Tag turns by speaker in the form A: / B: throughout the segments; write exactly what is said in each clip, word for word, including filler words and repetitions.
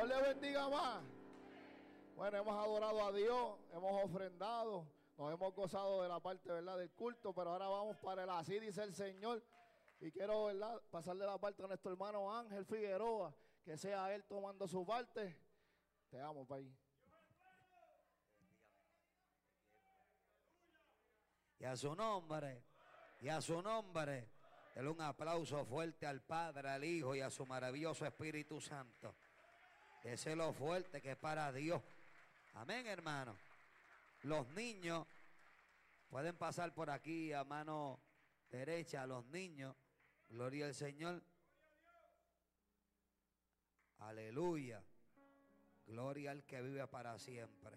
A: Dios le bendiga más. Bueno, hemos adorado a Dios, hemos ofrendado, nos hemos gozado de la parte, ¿verdad?, del culto, pero ahora vamos para el así dice el Señor. Y quiero, ¿verdad?, pasarle la parte a nuestro hermano Ángel Figueroa, que sea él tomando su parte. Te amo, país.
B: Y a su nombre, y a su nombre, denle un aplauso fuerte al Padre, al Hijo y a su maravilloso Espíritu Santo. Déselo fuerte que es para Dios. Amén, hermano. Los niños pueden pasar por aquí a mano derecha, los niños. Gloria al Señor. Aleluya. Gloria al que vive para siempre.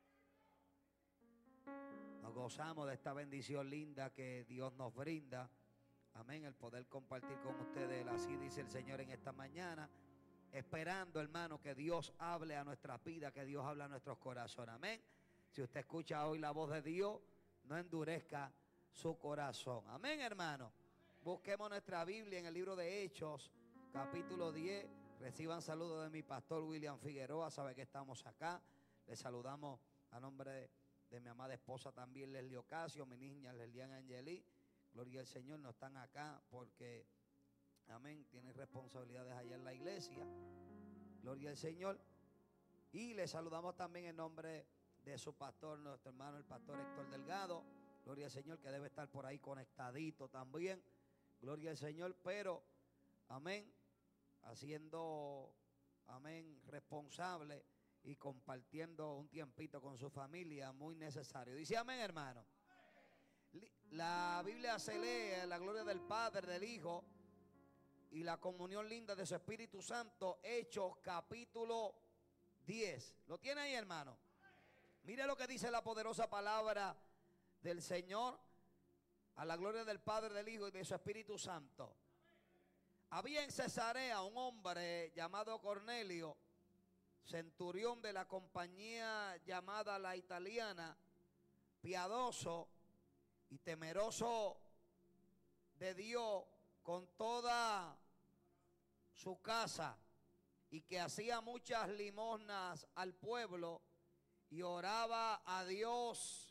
B: Nos gozamos de esta bendición linda que Dios nos brinda. Amén, el poder compartir con ustedes, así dice el Señor en esta mañana. Esperando, hermano, que Dios hable a nuestra vida, que Dios hable a nuestros corazones. Amén. Si usted escucha hoy la voz de Dios, no endurezca su corazón. Amén, hermano. Busquemos nuestra Biblia en el libro de Hechos, capítulo diez. Reciban saludos de mi pastor William Figueroa. Sabe que estamos acá. Le saludamos a nombre de, de mi amada esposa también, Leslie Ocasio, mi niña Leslian Angeli. Gloria al Señor, no están acá porque, amén, tienen responsabilidades allá en la iglesia. Gloria al Señor. Y le saludamos también en nombre de su pastor, nuestro hermano el pastor Héctor Delgado. Gloria al Señor, que debe estar por ahí conectadito también. Gloria al Señor, pero, amén, haciendo, amén, responsable y compartiendo un tiempito con su familia muy necesario. Dice amén, hermano. La Biblia se lee la gloria del Padre, del Hijo y la comunión linda de su Espíritu Santo. Hechos capítulo diez. ¿Lo tiene ahí, hermano? Mire lo que dice la poderosa palabra del Señor. A la gloria del Padre, del Hijo y de su Espíritu Santo. Había en Cesarea un hombre llamado Cornelio, centurión de la compañía llamada la Italiana, piadoso y temeroso de Dios con toda su casa, y que hacía muchas limosnas al pueblo y oraba a Dios.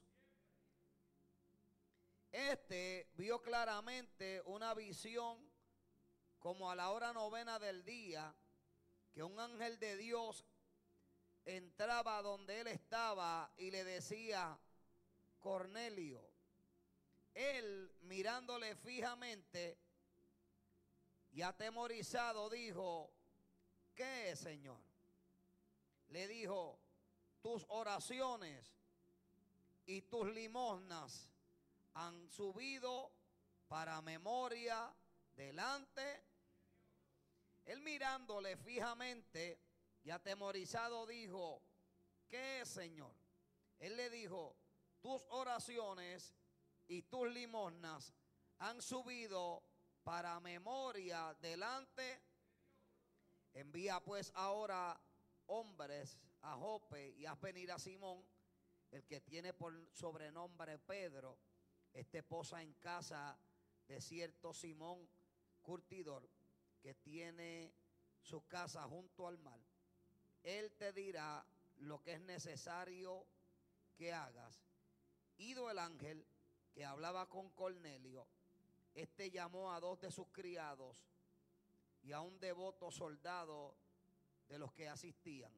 B: Este vio claramente una visión como a la hora novena del día, que un ángel de Dios entraba donde él estaba y le decía: Cornelio. Él, mirándole fijamente y atemorizado, dijo: ¿qué es, Señor? Le dijo: tus oraciones y tus limosnas han subido para memoria delante. Él, mirándole fijamente y atemorizado, dijo: ¿qué es, Señor? Él le dijo: tus oraciones y tus limosnas han subido para memoria delante. Envía pues ahora hombres a Jope y haz venir a Simón, el que tiene por sobrenombre Pedro. Este posa en casa de cierto Simón curtidor, que tiene su casa junto al mar. Él te dirá lo que es necesario que hagas. Ido el ángel que hablaba con Cornelio, este llamó a dos de sus criados y a un devoto soldado de los que asistían,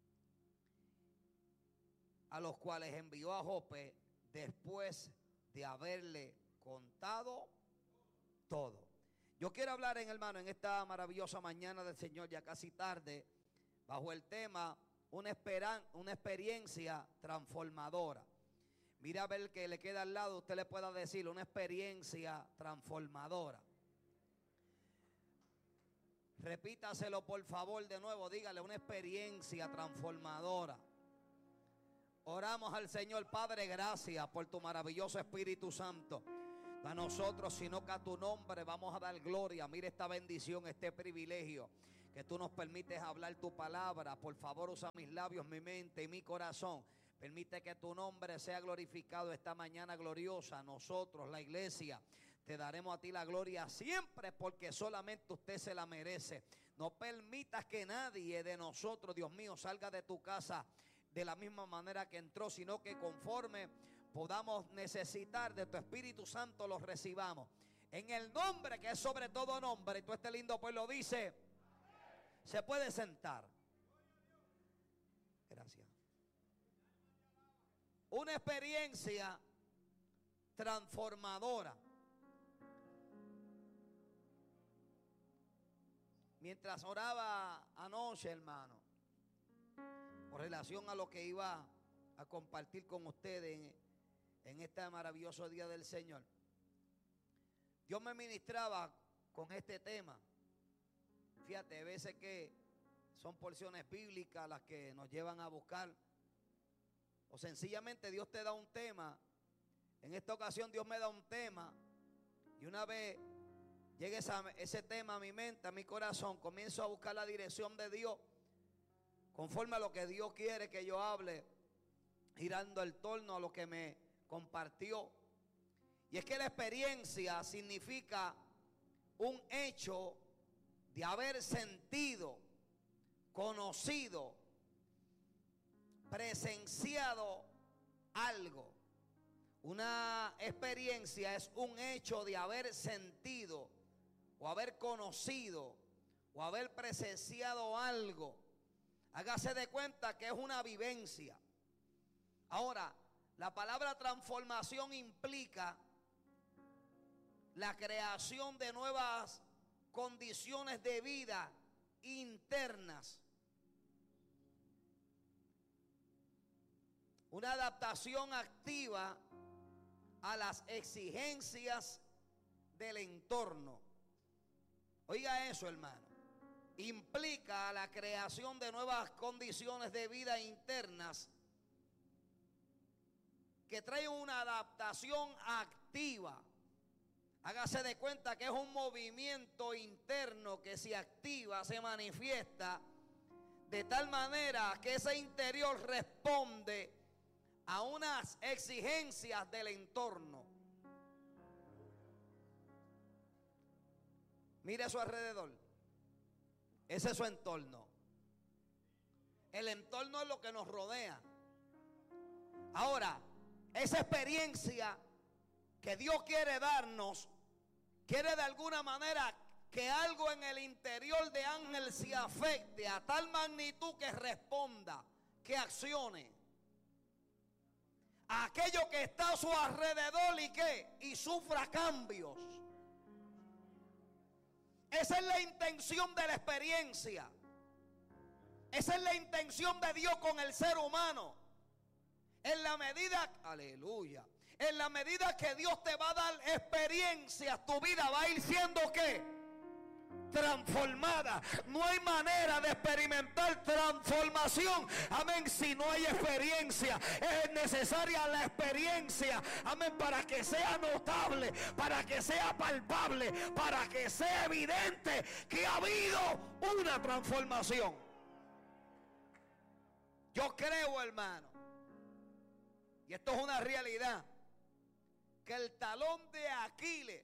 B: a los cuales envió a Jope después de haberle contado todo. Yo quiero hablar, en hermano, en esta maravillosa mañana del Señor, ya casi tarde, bajo el tema una, esperan, una experiencia transformadora. Mira a ver el que le queda al lado, usted le pueda decir una experiencia transformadora. Repítaselo por favor de nuevo, dígale: una experiencia transformadora. Oramos al Señor. Padre, gracias por tu maravilloso Espíritu Santo. A nosotros, sino que a tu nombre vamos a dar gloria. Mira esta bendición, este privilegio que tú nos permites hablar tu palabra. Por favor, usa mis labios, mi mente y mi corazón. Permite que tu nombre sea glorificado esta mañana gloriosa. Nosotros, la iglesia, te daremos a ti la gloria siempre, porque solamente usted se la merece. No permitas que nadie de nosotros, Dios mío, salga de tu casa de la misma manera que entró, sino que conforme podamos necesitar de tu Espíritu Santo los recibamos. En el nombre que es sobre todo nombre, y todo este lindo pueblo dice, se puede sentar. Gracias. Una experiencia transformadora. Mientras oraba anoche, hermano, con relación a lo que iba a compartir con ustedes en, en este maravilloso día del Señor, Dios me ministraba con este tema. Fíjate, a veces que son porciones bíblicas las que nos llevan a buscar, o sencillamente Dios te da un tema. En esta ocasión Dios me da un tema, y una vez llegue esa, ese tema a mi mente, a mi corazón, comienzo a buscar la dirección de Dios conforme a lo que Dios quiere que yo hable, girando el torno a lo que me compartió. Y es que la experiencia significa un hecho de haber sentido, conocido, presenciado algo. Una experiencia es un hecho de haber sentido o haber conocido o haber presenciado algo. Hágase de cuenta que es una vivencia. Ahora, la palabra transformación implica la creación de nuevas condiciones de vida internas. Una adaptación activa a las exigencias del entorno. Oiga eso, hermano. Implica la creación de nuevas condiciones de vida internas que traen una adaptación activa. Hágase de cuenta que es un movimiento interno que se activa, se manifiesta de tal manera que ese interior responde a unas exigencias del entorno. Mire a su alrededor. Ese es su entorno. El entorno es lo que nos rodea. Ahora, esa experiencia que Dios quiere darnos, quiere de alguna manera que algo en el interior de Ángel se afecte a tal magnitud que responda, que accione a aquello que está a su alrededor y que y sufra cambios. Esa es la intención de la experiencia. Esa es la intención de Dios con el ser humano. En la medida, aleluya, en la medida que Dios te va a dar experiencias, tu vida va a ir siendo ¿qué? Transformada. No hay manera de experimentar transformación, amén, si no hay experiencia. Es necesaria la experiencia, amén, para que sea notable, para que sea palpable, para que sea evidente que ha habido una transformación. Yo creo, hermano, y esto es una realidad, que el talón de Aquiles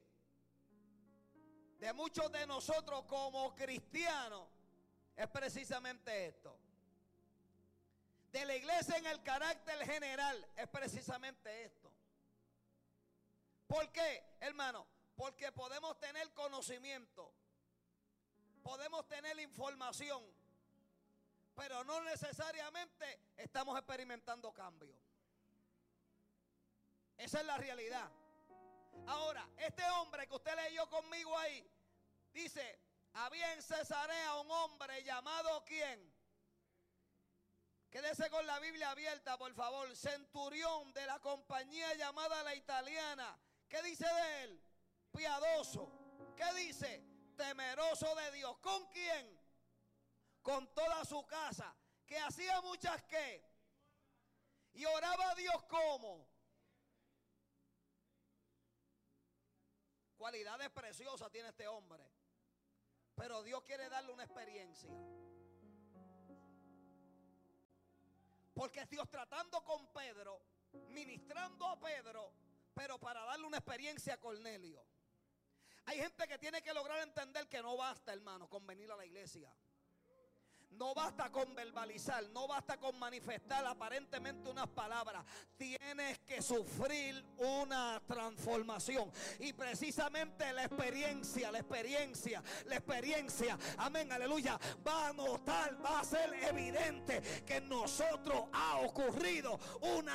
B: de muchos de nosotros como cristianos es precisamente esto. De la iglesia en el carácter general es precisamente esto. ¿Por qué, hermano? Porque podemos tener conocimiento, podemos tener información, pero no necesariamente estamos experimentando cambio. Esa es la realidad. Ahora, este hombre que usted leyó conmigo ahí, dice, había en Cesarea un hombre llamado ¿quién? Quédese con la Biblia abierta, por favor. Centurión de la compañía llamada La Italiana. ¿Qué dice de él? Piadoso. ¿Qué dice? Temeroso de Dios. ¿Con quién? Con toda su casa. Que hacía muchas ¿qué? Y oraba a Dios ¿cómo? Cualidades preciosas tiene este hombre, pero Dios quiere darle una experiencia. Porque es Dios tratando con Pedro, ministrando a Pedro, pero para darle una experiencia a Cornelio. Hay gente que tiene que lograr entender que que no basta, hermano, con venir a la iglesia. No basta con verbalizar, no basta con manifestar aparentemente unas palabras. Tienes que sufrir una transformación. Y precisamente la experiencia, la experiencia, la experiencia, amén, aleluya, va a notar, va a ser evidente que en nosotros ha ocurrido una